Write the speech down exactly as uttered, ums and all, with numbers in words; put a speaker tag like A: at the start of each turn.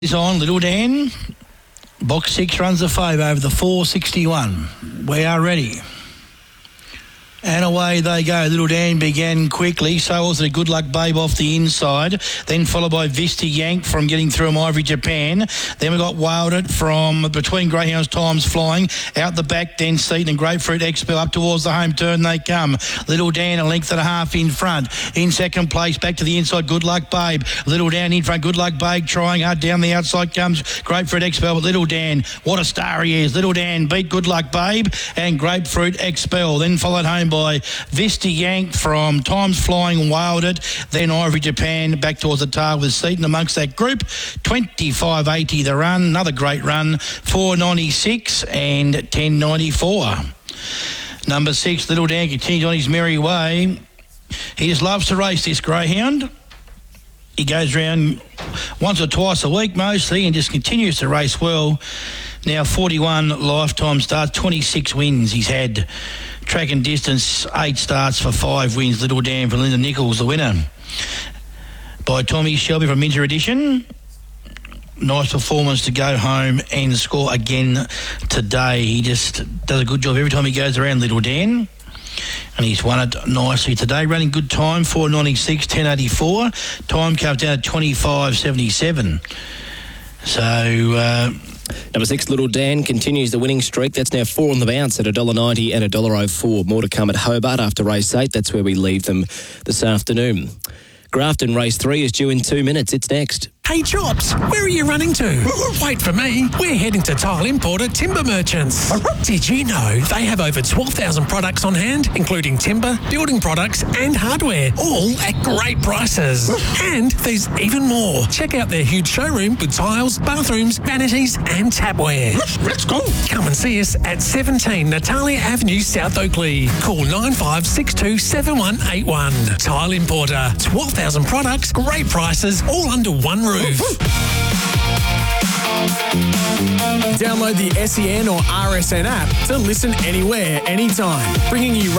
A: Is on Little Dan. Box six runs a five over the four sixty-one. We are ready. And away they go. Little Dan began quickly. So was it Good Luck Babe off the inside. Then followed by Vista Yank from getting through him Ivory Japan. Then we got Wild It from between Greyhounds Times Flying. Out the back, then Seaton and Grapefruit Expel up towards the home turn they come. Little Dan a length and a half in front. In second place, back to the inside, Good Luck Babe. Little Dan in front, Good Luck Babe trying hard. Down the outside comes Grapefruit Expel. But Little Dan, what a star he is. Little Dan beat Good Luck Babe and Grapefruit Expel. Then followed home by Vista Yank from Times Flying, Wild It, then Ivory Japan back towards the tail with Seaton amongst that group. twenty-five eighty the run, another great run, four ninety-six and ten ninety-four. Number six, Little Dan continues on his merry way. He just loves to race, this greyhound. He goes around once or twice a week mostly and just continues to race well. Now forty-one lifetime starts, twenty-six wins he's had. Track and distance, eight starts for five wins. Little Dan for Linda Nichols, the winner. By Tommy Shelby from Minter Edition. Nice performance to go home and score again today. He just does a good job every time he goes around, Little Dan. And he's won it nicely today. Running good time, four ninety-six, ten eighty-four. Time comes down at twenty-five seventy-seven. So... Uh,
B: Number six, Little Dan, continues the winning streak. That's now four on the bounce at one dollar ninety and one dollar oh four. More to come at Hobart after race eight. That's where we leave them this afternoon. Grafton race three is due in two minutes. It's next.
C: Hey Chops, where are you running to? Wait for me. We're heading to Tile Importer Timber Merchants. Did you know they have over twelve thousand products on hand, including timber, building products and hardware, all at great prices. And there's even more. Check out their huge showroom with tiles, bathrooms, vanities and tapware.
D: Let's go.
C: Come and see us at seventeen Natalia Avenue, South Oakley. Call nine five six two seven one eight one. Tile Importer, twelve thousand products, great prices, all under one roof.
E: Download the S E N or R S N app to listen anywhere, anytime, bringing you